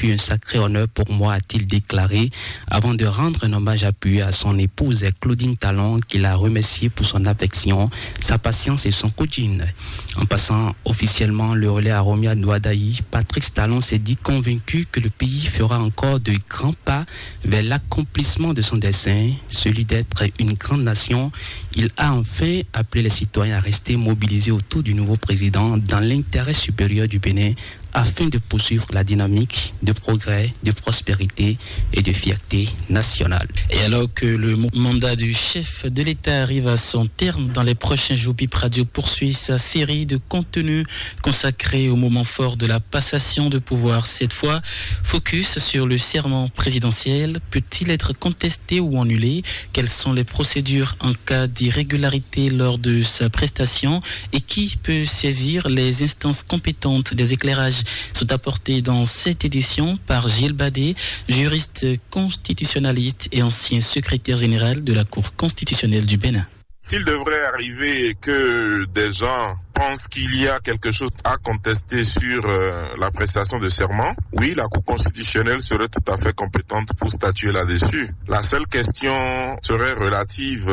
fut un sacré honneur pour moi, a-t-il déclaré, avant de rendre un hommage appuyé à son épouse Claudine Talon, qu'il a remerciée pour son affection, sa patience et son coaching. En passant officiellement le relais à Romia Douadaï, Patrice Talon s'est dit convaincu que le pays fera encore de grands pas vers l'accomplissement de son dessein, celui d'être une grande nation. Il a enfin appelé les citoyens à rester mobilisés autour du nouveau président dans l'intérêt supérieur du Bénin afin de poursuivre la dynamique de progrès, de prospérité et de fierté nationale. Et alors que le mandat du chef de l'État arrive à son terme, dans les prochains jours, Bip Radio poursuit sa série de contenus consacrés au moment fort de la passation de pouvoir. Cette fois, focus sur le serment présidentiel. Peut-il être contesté ou annulé? Quelles sont les procédures en cas d'irrégularité lors de sa prestation? Et qui peut saisir les instances compétentes? Des éclairages sont apportés dans cette édition par Gilles Badé, juriste constitutionnaliste et ancien secrétaire général de la Cour constitutionnelle du Bénin. S'il devrait arriver que des gens pensent qu'il y a quelque chose à contester sur la prestation de serment, oui, la Cour constitutionnelle serait tout à fait compétente pour statuer là-dessus. La seule question serait relative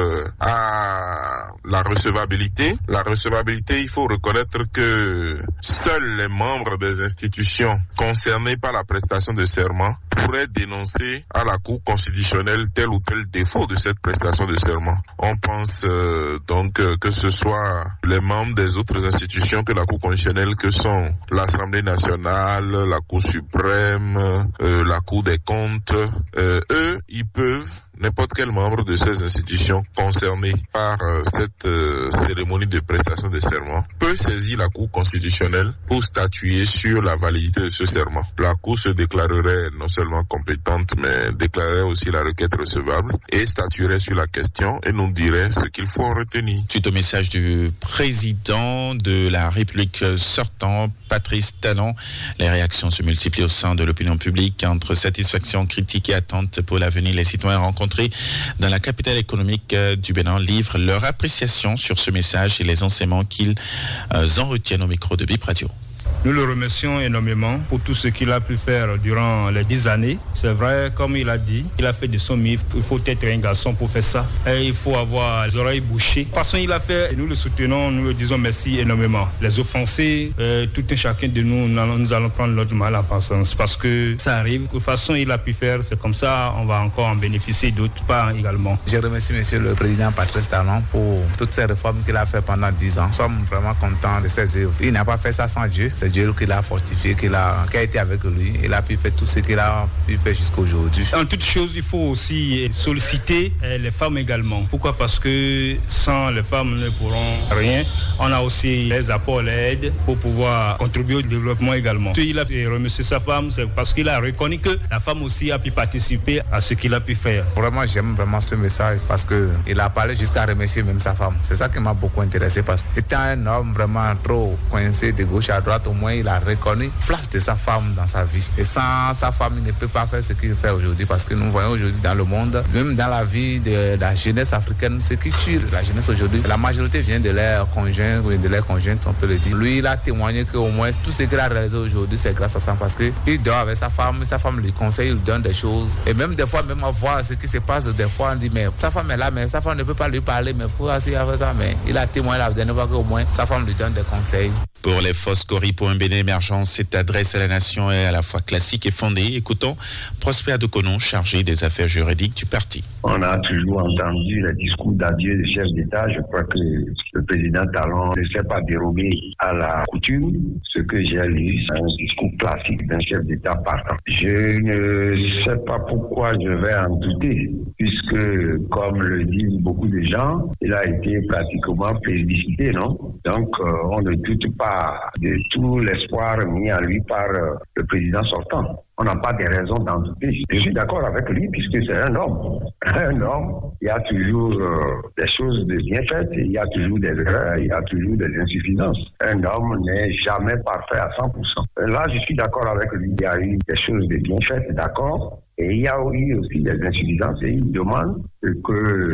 à la recevabilité. La recevabilité, il faut reconnaître que seuls les membres des institutions concernées par la prestation de serment pourraient dénoncer à la Cour constitutionnelle tel ou tel défaut de cette prestation de serment. On pense donc que ce soit les membres des autres institutions que la Cour constitutionnelle, que sont l'Assemblée nationale, la Cour suprême, la Cour des comptes, eux, ils peuvent, n'importe quel membre de ces institutions concernées par cette cérémonie de prestation de serment peut saisir la Cour constitutionnelle pour statuer sur la validité de ce serment. La Cour se déclarerait non seulement compétente, mais déclarerait aussi la requête recevable et statuerait sur la question et nous dirait ce qu'il faut en retenir. Suite au message du président de la République sortant, Patrice Talon, les réactions se multiplient au sein de l'opinion publique. Entre satisfaction, critique et attente pour l'avenir, les citoyens rencontrés dans la capitale économique du Bénin livrent leur appréciation sur ce message et les enseignements qu'ils en retiennent au micro de Bip Radio. Nous le remercions énormément pour tout ce qu'il a pu faire durant les 10 années. C'est vrai, comme il a dit, il a fait de son mieux. Il faut être un garçon pour faire ça. Et il faut avoir les oreilles bouchées. De toute façon, il a fait, et nous le soutenons, nous le disons merci énormément. Les offensés, tout un chacun de nous, nous allons prendre notre mal en patience parce que ça arrive. De toute façon, il a pu faire, c'est comme ça, on va encore en bénéficier d'autres parts également. Je remercie monsieur le président Patrice Talon pour toutes ces réformes qu'il a fait pendant 10 ans. Nous sommes vraiment contents de ses œuvres. Il n'a pas fait ça sans Dieu. C'est Dieu qui l'a fortifié, qui a été avec lui. Il a pu faire tout ce qu'il a pu faire jusqu'à aujourd'hui. En toute chose, il faut aussi solliciter les femmes également. Pourquoi? Parce que sans les femmes, nous ne pourrons rien. On a aussi les apports, les aides pour pouvoir contribuer au développement également. Si il a remercié sa femme, c'est parce qu'il a reconnu que la femme aussi a pu participer à ce qu'il a pu faire. Vraiment, j'aime vraiment ce message parce qu'il a parlé jusqu'à remercier même sa femme. C'est ça qui m'a beaucoup intéressé parce que étant un homme vraiment trop coincé de gauche à droite, au moins il a reconnu la place de sa femme dans sa vie. Et sans sa femme, il ne peut pas faire ce qu'il fait aujourd'hui parce que nous voyons aujourd'hui dans le monde, même dans la vie de la jeunesse africaine, ce qui tue la jeunesse aujourd'hui, la majorité vient de leurs conjoints ou de leurs conjointes, on peut le dire. Lui, il a témoigné qu'au moins tout ce qu'il a réalisé aujourd'hui, c'est grâce à ça parce qu'il dort avec sa femme lui conseille, il lui donne des choses. Et même des fois, même à voir ce qui se passe, des fois on dit, mais sa femme est là, mais sa femme ne peut pas lui parler, mais pourquoi s'il a fait ça? Mais il a témoigné la dernière fois qu'au moins sa femme lui donne des conseils. Pour les Foscori, pour un Bénin émergent, cette adresse à la nation est à la fois classique et fondée. Écoutons Prosper Adokonon, chargé des affaires juridiques du parti. On a toujours entendu les discours d'adieu du chef d'État. Je crois que le président Talon ne s'est pas dérobé à la coutume. Ce que j'ai lu, c'est un discours classique d'un chef d'État partant. Je ne sais pas pourquoi je vais en douter, puisque, comme le disent beaucoup de gens, il a été pratiquement plébiscité, non? Donc, on ne doute pas de tout l'espoir mis en lui par le président sortant. On n'a pas de raison d'en douter. Je suis d'accord avec lui puisque c'est un homme. Un homme, il y a toujours des choses de bien faites, il y a toujours des erreurs, il y a toujours des insuffisances. Un homme n'est jamais parfait à 100%. Là, je suis d'accord avec lui. Il y a eu des choses de bien faites, d'accord. Et il y a eu aussi des insuffisances et il demande que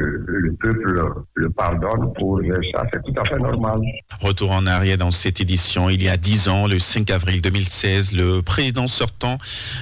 le peuple le pardonne pour ça. C'est tout à fait normal. Retour en arrière dans cette édition. Il y a 10 ans, le 5 avril 2016, le président sortant